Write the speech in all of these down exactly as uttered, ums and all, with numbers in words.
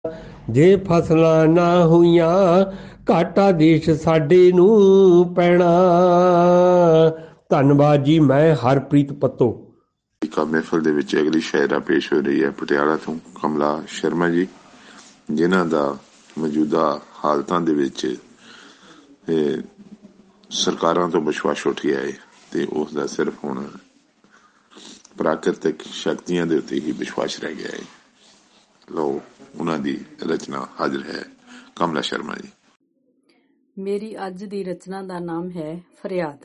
ਜੇ ਫਸਲਾਂ ਨਾ ਹੋਈਆਂ ਘਾਟਾ ਦੇਸ਼ ਸਾਡੇ ਨੂੰ ਪੈਣਾ। ਧੰਨਵਾਦ ਜੀ। ਮੈਂ ਹਰਪ੍ਰੀਤ ਪੱਤੋ। ਮਹਿਫਲ ਦੇ ਵਿੱਚ ਅਗਲੀ ਸ਼ਾਇਰਾ ਪੇਸ਼ ਹੋ ਰਹੀ ਹੈ ਪਟਿਆਲਾ ਤੋਂ ਕਮਲਾ ਸ਼ਰਮਾ ਜੀ, ਜਿਨ੍ਹਾਂ ਦਾ ਮੌਜੂਦਾ ਹਾਲਤਾਂ ਦੇ ਵਿੱਚ ਸਰਕਾਰਾਂ ਤੋਂ ਵਿਸ਼ਵਾਸ ਉੱਠ ਗਿਆ ਹੈ ਤੇ ਉਸ ਦਾ ਸਿਰਫ ਹੁਣ ਪ੍ਰਾਕ੍ਰਿਤਿਕ ਸ਼ਕਤੀਆਂ ਦੇ ਉੱਤੇ ਹੀ ਵਿਸ਼ਵਾਸ ਰਹਿ ਗਿਆ ਹੈ। ਲਓ, ਉਹਨਾਂ ਦੀ ਰਚਨਾ ਹਾਜ਼ਰ ਹੈ। ਕਮਲਾ ਸ਼ਰਮਾ ਜੀ। ਮੇਰੀ ਅੱਜ ਦੀ ਰਚਨਾ ਦਾ ਨਾਮ ਹੈ ਫਰਿਆਦ।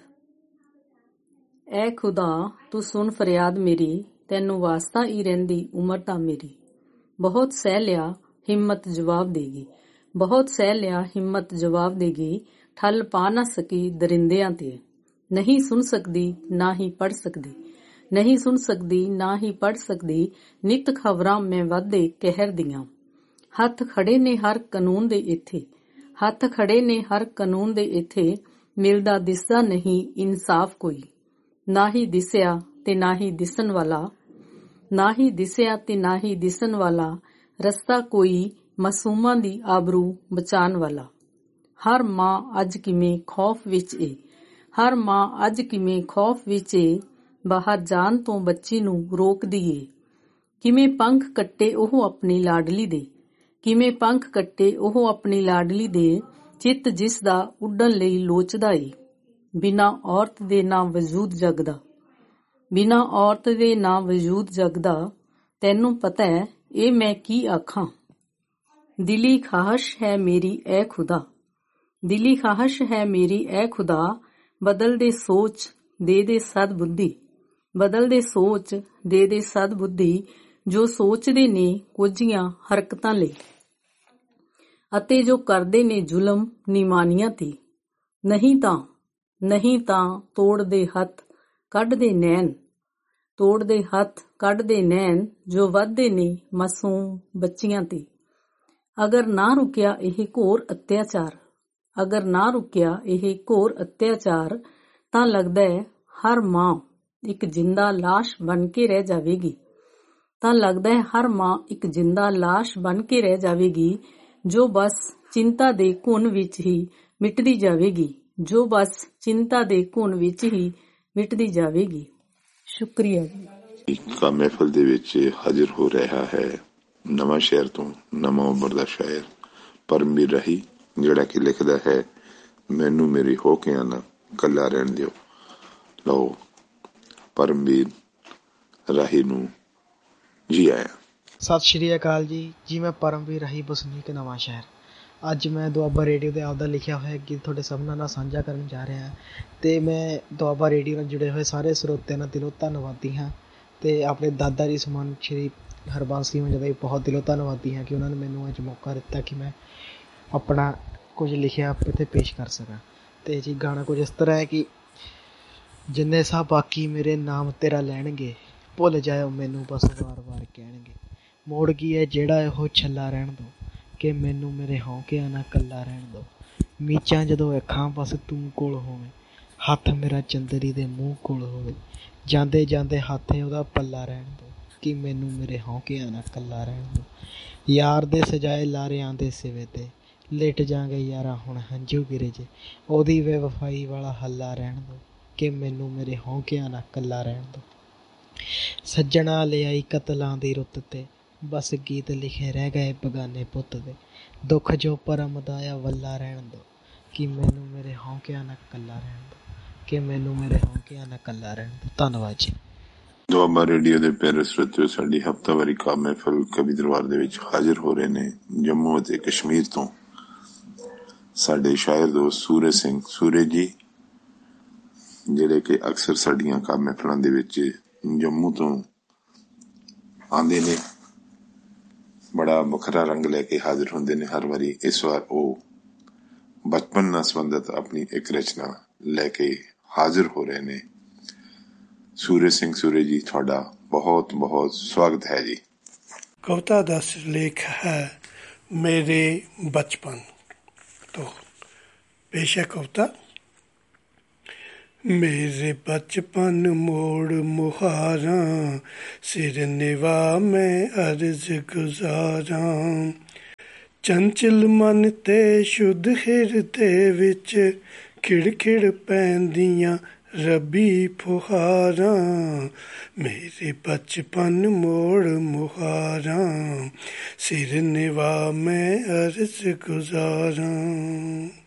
ਐ ਖੁਦਾ ਤੂੰ ਸੁਣ ਫਰਿਆਦ ਮੇਰੀ, ਤੈਨੂੰ ਵਾਸਤਾ ਹੀ ਰਹਿੰਦੀ ਉਮਰ ਤਾਂ ਮੇਰੀ। ਬਹੁਤ ਸਹਿ ਲਿਆ ਹਿੰਮਤ ਜਵਾਬ ਦੇਗੀ, ਬਹੁਤ ਸਹਿ ਲਿਆ ਹਿੰਮਤ ਜਵਾਬ ਦੇਗੀ। ਠੱਲ ਪਾ ਨਾ ਸਕੀ ਦਰਿੰਦਿਆਂ ਤੇ, ਨਹੀਂ ਸੁਣ ਸਕਦੀ ਨਾ ਹੀ ਪੜ੍ਹ ਸਕਦੀ, ਨਹੀਂ ਸੁਣ ਸਕਦੀ ਨਾ ਹੀ ਪੜ੍ਹ ਸਕਦੀ। ਨਿੱਤ ਖਬਰਾਂ ਮੈਂ ਵਾਧੇ ਕਹਿਰ ਦੀਆਂ, ਹੱਥ ਖੜੇ ਨੇ ਹਰ ਕਾਨੂੰਨ ਦੇ ਇੱਥੇ, ਹੱਥ ਖੜੇ ਨੇ ਹਰ ਕਾਨੂੰਨ ਦੇ ਇੱਥੇ। ਮਿਲਦਾ ਦਿਸਦਾ ਨਹੀਂ ਇਨਸਾਫ ਕੋਈ, ਨਾ ਹੀ ਦਿਸਿਆ ਤੇ ਨਾ ਹੀ ਦਿਸਣ ਵਾਲਾ, ਨਾ ਹੀ ਦਿਸਿਆ ਤੇ ਨਾ ਹੀ ਦਿਸਣ ਵਾਲਾ। ਰਸਤਾ ਕੋਈ ਮਾਸੂਮਾਂ ਦੀ ਆਬਰੂ ਬਚਾਉਣ ਵਾਲਾ। ਹਰ ਮਾਂ ਅੱਜ ਕਿਵੇਂ ਖੌਫ ਵਿੱਚ ਏ, ਹਰ ਮਾਂ ਅੱਜ ਕਿਵੇਂ ਖੌਫ ਵਿੱਚ ਏ। ਬਾਹਰ ਜਾਣ ਤੋਂ ਬੱਚੀ ਨੂੰ ਰੋਕਦੀ ਏ, ਕਿਵੇਂ ਪੰਖ ਕੱਟੇ ਉਹ ਆਪਣੀ ਲਾਡਲੀ ਦੇ, ਕਿਵੇਂ ਪੰਖ ਕੱਟੇ ਉਹ ਆਪਣੀ ਲਾਡਲੀ ਦੇ। ਚਿੱਤ ਜਿਸ ਦਾ ਉੱਡਣ ਲਈ ਲੋਚਦਾ ਏ, ਬਿਨਾਂ ਔਰਤ ਦੇ ਨਾ ਵਜੂਦ ਜਗਦਾ, ਬਿਨਾਂ ਔਰਤ ਦੇ ਨਾ ਵਜੂਦ ਜਗਦਾ। ਤੈਨੂੰ ਪਤਾ ਹੈ ਇਹ ਮੈਂ ਕੀ ਆਖਾਂ, ਦਿਲੀ ਖਾਹਸ਼ ਹੈ ਮੇਰੀ ਐ ਖੁਦਾ, ਦਿਲੀ ਖਾਹਸ਼ ਹੈ ਮੇਰੀ ਐ ਖੁਦਾ। ਬਦਲ ਦੇ ਸੋਚ ਦੇ ਦੇ ਸਦ ਬੁੱਧੀ, ਬਦਲ ਦੇ ਸੋਚ ਦੇ ਦੇ ਸਦ ਬੁੱਧੀ। ਜੋ ਸੋਚਦੇ ਨੇ ਕੁਝੀਆਂ ਹਰਕਤਾਂ ਲਈ, ਅਤੇ ਜੋ ਕਰਦੇ ਨੇ ਜ਼ੁਲਮ ਨਿਮਾਨੀਆਂ ਤੇ। ਨਹੀਂ ਤਾਂ ਨਹੀਂ ਤਾਂ ਤੋੜਦੇ ਹੱਥ ਕੱਢਦੇ ਨੈਣ, ਤੋੜਦੇ ਹੱਥ ਕੱਢਦੇ ਨੈਣ। ਜੋ ਵੱਧਦੇ ਨੇ ਮਾਸੂਮ ਬੱਚੀਆਂ ਤੇ। ਅਗਰ ਨਾ ਰੁਕਿਆ ਇਹ ਘੋਰ ਅਤਿਆਚਾਰ, ਅਗਰ ਨਾ ਰੁਕਿਆ ਇਹ ਘੋਰ ਅਤਿਆਚਾਰ। ਤਾਂ ਲੱਗਦਾ ਹੈ ਹਰ ਮਾਂ ਇੱਕ ਜਿੰਦਾ ਲਾਸ਼ ਬਣ ਕੇ ਰਹਿ ਜਾਵੇਗੀ, ਤਾਂ ਲੱਗਦਾ ਹੈ ਹਰ ਮਾਂ ਇੱਕ ਜਿੰਦਾ ਲਾਸ਼ ਬਣ ਕੇ ਰਹਿ ਜਾਵੇਗੀ। ਜੋ ਬਸ ਚਿੰਤਾ ਦੇ ਘੁਣ ਵਿੱਚ ਹੀ ਮਿਟਦੀ ਜਾਵੇਗੀ, ਜੋ ਬਸ ਚਿੰਤਾ ਦੇ ਘੁਣ ਵਿੱਚ ਹੀ ਮਿਟਦੀ ਜਾਵੇਗੀ। ਸ਼ੁਕਰੀਆ ਜੀ। ਕਾ ਮਹਿਫਲ ਦੇ ਵਿੱਚ ਹਾਜ਼ਰ ਹੋ ਰਿਹਾ ਹੈ ਨਵਾਂ ਸ਼ਹਿਰ ਤੋਂ ਨਵਾਂ ਉਭਰਦਾ ਸ਼ਾਇਰ ਪਰਮਵੀਰ ਰਾਹੀ, ਜਿਹੜਾ ਕਿ ਲਿਖਦਾ ਹੈ ਮੈਨੂੰ ਮੇਰੀ ਹੋ ਕੇ ਨਾ ਇਕੱਲਾ ਰਹਿਣ ਦਿਓ। ਲਓ, ਪਰਮਵੀਰ ਰਾਹੀ ਨੂੰ ਜੀ ਆਇਆ। ਸਤਿ ਸ਼੍ਰੀ ਅਕਾਲ ਜੀ। ਜੀ ਮੈਂ ਪਰਮਵੀਰ ਰਾਹੀ, ਵਸਨੀਕ ਨਵਾਂ ਸ਼ਹਿਰ। ਅੱਜ ਮੈਂ ਦੁਆਬਾ ਰੇਡੀਓ 'ਤੇ ਆਪਦਾ ਲਿਖਿਆ ਹੋਇਆ ਗੀਤ ਤੁਹਾਡੇ ਸਭਨਾਂ ਨਾਲ ਸਾਂਝਾ ਕਰਨ ਜਾ ਰਿਹਾ ਹਾਂ। ਅਤੇ ਮੈਂ ਦੁਆਬਾ ਰੇਡੀਓ ਨਾਲ ਜੁੜੇ ਹੋਏ ਸਾਰੇ ਸਰੋਤਿਆਂ ਨਾਲ ਦਿਲੋਂ ਧੰਨਵਾਦੀ ਹਾਂ, ਅਤੇ ਆਪਣੇ ਦਾਦਾ ਜੀ ਸਮਾਨ ਸ਼੍ਰੀ ਹਰਬੰਸ ਸਿੰਘ ਜੀ ਦਾ ਵੀ ਬਹੁਤ ਦਿਲੋਂ ਧੰਨਵਾਦੀ ਹਾਂ ਕਿ ਉਹਨਾਂ ਨੇ ਮੈਨੂੰ ਅੱਜ ਮੌਕਾ ਦਿੱਤਾ ਕਿ ਮੈਂ ਆਪਣਾ ਕੁਝ ਲਿਖਿਆ ਇੱਥੇ ਪੇਸ਼ ਕਰ ਸਕਾਂ। ਅਤੇ ਜੀ ਗਾਣਾ ਕੁਝ ਇਸ ਤਰ੍ਹਾਂ ਹੈ ਕਿ ਜਿੰਨੇ ਸਾਹ ਬਾਕੀ ਮੇਰੇ ਨਾਮ ਤੇਰਾ ਲੈਣਗੇ, ਭੁੱਲ ਜਾਇਓ ਮੈਨੂੰ ਬਸ ਵਾਰ ਵਾਰ ਕਹਿਣਗੇ। ਮੋੜ ਕੀ ਹੈ ਜਿਹੜਾ ਉਹ ਛੱਲਾ ਰਹਿਣ ਦਿਓ, ਕਿ ਮੈਨੂੰ ਮੇਰੇ ਹੌਂਕਿਆਂ ਨਾ ਇਕੱਲਾ ਰਹਿਣ ਦਿਓ। ਮੀਚਾਂ ਜਦੋਂ ਅੱਖਾਂ ਬਸ ਤੂੰ ਕੋਲ ਹੋਵੇਂ, ਹੱਥ ਮੇਰਾ ਚੰਦਰੀ ਦੇ ਮੂੰਹ ਕੋਲ ਹੋਵੇ। ਜਾਂਦੇ ਜਾਂਦੇ ਹੱਥ ਉਹਦਾ ਪੱਲਾ ਰਹਿਣ ਦਿਓ, ਕਿ ਮੈਨੂੰ ਮੇਰੇ ਹੌਂਕਿਆਂ ਨਾ ਇਕੱਲਾ ਰਹਿਣ ਦਿਓ। ਯਾਰ ਦੇ ਸਜਾਏ ਲਾਰਿਆਂ ਦੇ ਸਿਵੇ 'ਤੇ ਲਿਟ ਜਾਂਗੇ ਯਾਰਾਂ ਹੁਣ ਹੰਝੂ ਗਿਰੇ ਜੇ। ਉਹਦੀ ਬੇਵਫਾਈ ਵਾਲਾ ਹੱਲਾ ਰਹਿਣ ਦਿਓ, ਕਿ ਮੈਨੂੰ ਮੇਰੇ ਹੌਂਕਿਆਂ ਨਾ ਇਕੱਲਾ ਰਹਿਣ ਦਿਓ। ਸੱਜਣਾ ਲਿਆਈ ਕਤਲਾਂ ਦੀ ਰੁੱਤ 'ਤੇ ਬਸ ਗੀਤ ਲਿਖੇ ਰਹਿ ਗਏ ਬਗਾਨੇ ਪੁੱਤ ਦੇ। ਦੁੱਖ ਜੋ ਪਰਮ ਦਾ ਆ ਵੱਲਾ ਰਹਿਣ ਦਿਓ, ਕਿ ਮੈਨੂੰ ਮੇਰੇ ਹੌਂਕਿਆਂ ਨਾ ਇਕੱਲਾ ਰਹਿਣ ਦਿਓ, ਕਿ ਮੈਨੂੰ ਮੇਰੇ ਹੌਂਕਿਆਂ ਨਾ ਇਕੱਲਾ ਰਹਿਣ ਦਿਓ। ਧੰਨਵਾਦ ਜੀ। ਦੁਆਬਾ ਰੇਡੀਓ ਦੇ ਪਿਆਰੇ ਸਰੋਤਿਓ, ਸਾਡੀ ਹਫ਼ਤਾਵਾਰੀ ਕਾਵਿ ਮਹਿਫਲ ਕਵੀ ਦਰਬਾਰ ਦੇ ਵਿੱਚ ਹਾਜ਼ਰ ਹੋ ਰਹੇ ਨੇ ਜੰਮੂ ਅਤੇ ਕਸ਼ਮੀਰ ਤੋਂ ਸਾਡੇ ਸ਼ਾਇਰ ਦੋਸਤ ਸੂਰਜ ਸਿੰਘ ਸੂਰਜ ਜੀ, ਜਿਹੜੇ ਕਿ ਅਕਸਰ ਸਾਡੀਆਂ ਕਾਵਿ ਮਹਿਫਲਾਂ ਦੇ ਵਿੱਚ ਜੰਮੂ ਤੋਂ ਆਉਂਦੇ ਨੇ। ਬੜਾ ਵੱਖਰਾ ਰੰਗ ਲੈ ਕੇ ਹਾਜ਼ਰ ਹੁੰਦੇ ਨੇ ਹਰ ਵਾਰੀ। ਇਸ ਵਾਰ ਉਹ ਬਚਪਨ ਨਾਲ ਸੰਬੰਧਿਤ ਆਪਣੀ ਇੱਕ ਰਚਨਾ ਲੈ ਕੇ ਹਾਜ਼ਰ ਹੋ ਰਹੇ ਨੇ। ਸੂਰਜ ਸਿੰਘ ਸੂਰਜ ਜੀ, ਤੁਹਾਡਾ ਬਹੁਤ ਬਹੁਤ ਸਵਾਗਤ ਹੈ ਜੀ। ਕਵਿਤਾ ਦਾ ਸਿਰਲੇਖ ਹੈ ਮੇਰੇ ਬਚਪਨ ਤੋਂ। ਪੇਸ਼ ਹੈ ਕਵਿਤਾ। ਮੇਰੇ ਬਚਪਨ ਮੋੜ ਮੁਹਾਰਾਂ, ਸਿਰ ਨਿਵਾ ਮੈਂ ਅਰਜ਼ ਗੁਜ਼ਾਰਾਂ। ਚੰਚਲ ਮਨ ਤੇ ਸ਼ੁੱਧ ਹਿਰਦੇ ਵਿੱਚ ਖਿੜ-ਖਿੜ ਪੈਂਦੀਆਂ ਰੱਬੀ ਫੁਹਾਰਾਂ, ਮੇਰੇ ਬਚਪਨ ਮੋੜ ਮੁਹਾਰਾਂ, ਸਿਰ ਨਿਵਾ ਮੈਂ ਅਰਜ਼ ਗੁਜ਼ਾਰਾਂ।